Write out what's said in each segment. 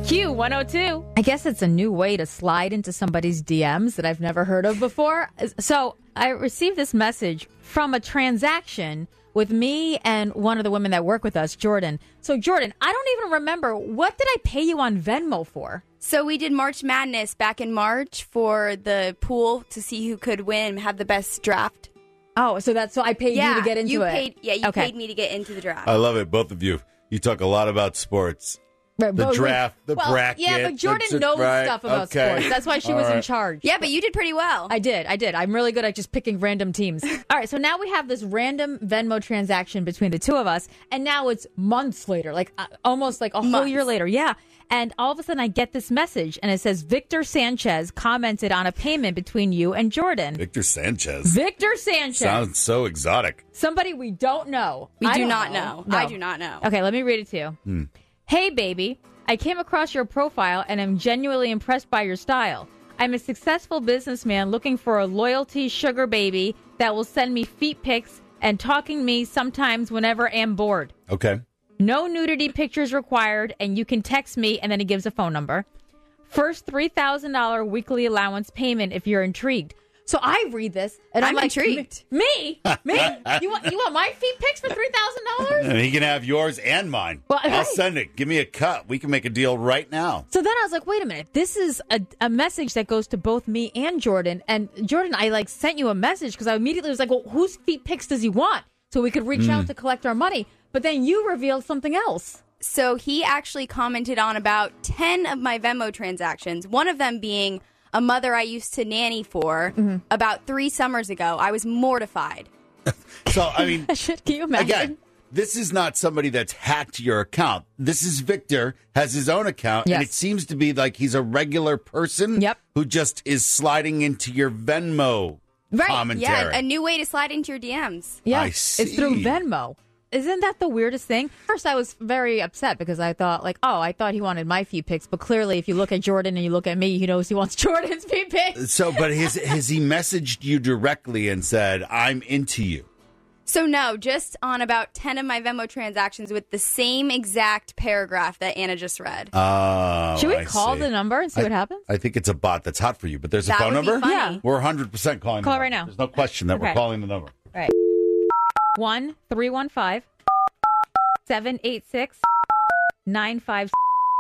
Q102. I guess it's a new way to slide into somebody's DMs that I've never heard of before. So I received this message from a transaction with me and one of the women that work with us, Jordan. So, Jordan, I don't even remember. What did I pay you on Venmo for? So we did March Madness back in March for the pool to see who could win, have the best draft. Oh, so I paid you to get into it. You paid me to get into the draft. I love it, both of you. You talk a lot about sports. The draft, the bracket. Yeah, but Jordan knows stuff about sports. That's why she was in charge. Yeah, but you did pretty well. I did. I'm really good at just picking random teams. All right, so now we have this random Venmo transaction between the two of us, and now it's months later, like almost like a whole year later. Yeah. And all of a sudden I get this message, and it says, Victor Sanchez commented on a payment between you and Jordan. Victor Sanchez. Sounds so exotic. Somebody we don't know. We do not know. No. I do not know. Okay, let me read it to you. Hey, baby. I came across your profile and am genuinely impressed by your style. I'm a successful businessman looking for a loyalty sugar baby that will send me feet pics and talking me sometimes whenever I'm bored. Okay. No nudity pictures required, and you can text me, and then he gives a phone number. First $3,000 weekly allowance payment if you're intrigued. So I read this, and I'm like, intrigued. Me? You want my feet pics for $3,000? And he can have yours and mine. Well, I'll send it. Give me a cut. We can make a deal right now. So then I was like, wait a minute. This is a message that goes to both me and Jordan. And Jordan, I sent you a message because I immediately was like, well, whose feet pics does he want? So we could reach out to collect our money. But then you revealed something else. So he actually commented on about 10 of my Venmo transactions, one of them being a mother I used to nanny for about 3 summers ago. I was mortified. So, I mean, Can you imagine? Again, this is not somebody that's hacked your account. This is Victor, has his own account, and it seems to be like he's a regular person who just is sliding into your Venmo commentary. Yeah, a new way to slide into your DMs. Yeah, I see. It's through Venmo. Isn't that the weirdest thing? First, I was very upset because I thought, I thought he wanted my feet pics. But clearly, if you look at Jordan and you look at me, he knows he wants Jordan's feet pics. So, but has he messaged you directly and said, I'm into you? So, no, just on about 10 of my Venmo transactions with the same exact paragraph that Anna just read. Oh, Should we call the number and see what happens? I think it's a bot that's hot for you, but there's a That phone would be number? funny. Yeah. We're 100% calling Call the right number. now. There's no question that we're calling the number. All right. 1-315-786-95.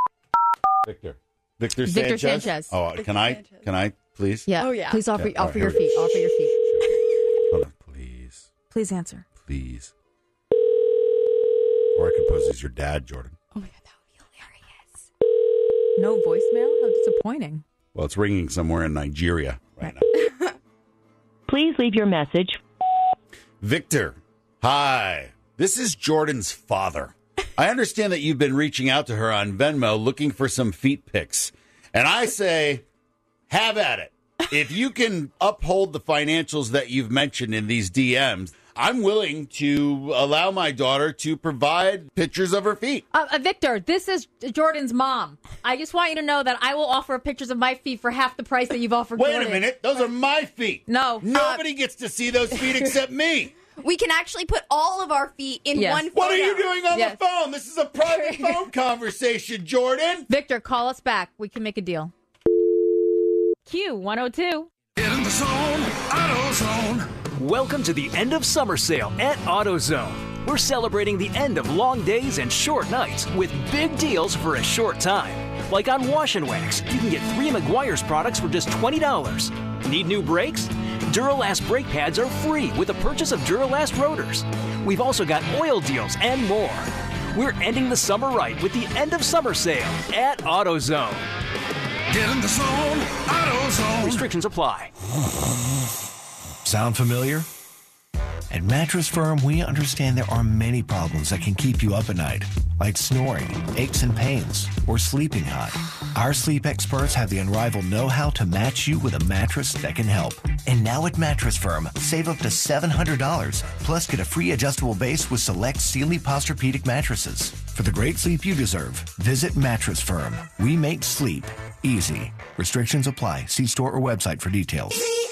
Victor Sanchez. Oh, can I please? Yeah. Oh, yeah. Please offer Yeah, all your right, feet. Offer your feet. Hold on, please. Please answer. Please. Or I can pose as your dad, Jordan. Oh, my God, that would be hilarious. No voicemail? How disappointing. Well, it's ringing somewhere in Nigeria right now. Please leave your message. Victor, hi. This is Jordan's father. I understand that you've been reaching out to her on Venmo looking for some feet pics. And I say, have at it. If you can uphold the financials that you've mentioned in these DMs, I'm willing to allow my daughter to provide pictures of her feet. Victor, this is Jordan's mom. I just want you to know that I will offer pictures of my feet for half the price that you've offered Wait Jordan. a minute. Those are my feet. No. Nobody gets to see those feet except me. We can actually put all of our feet in Yes. one photo. What are you doing on Yes. the phone? This is a private phone conversation, Jordan. Victor, call us back. We can make a deal. Q102. Get in the zone, AutoZone. Welcome to the end of summer sale at AutoZone. We're celebrating the end of long days and short nights with big deals for a short time. Like on Wash and Wax, you can get 3 Meguiar's products for just $20. Need new brakes? Duralast brake pads are free with the purchase of Duralast rotors. We've also got oil deals and more. We're ending the summer right with the end of summer sale at AutoZone. Get in the zone, AutoZone. Restrictions apply. Sound familiar? At Mattress Firm, we understand there are many problems that can keep you up at night, like snoring, aches and pains, or sleeping hot. Our sleep experts have the unrivaled know-how to match you with a mattress that can help. And now at Mattress Firm, save up to $700, plus get a free adjustable base with select Sealy Posturepedic mattresses. For the great sleep you deserve, visit Mattress Firm. We make sleep easy. Restrictions apply. See store or website for details.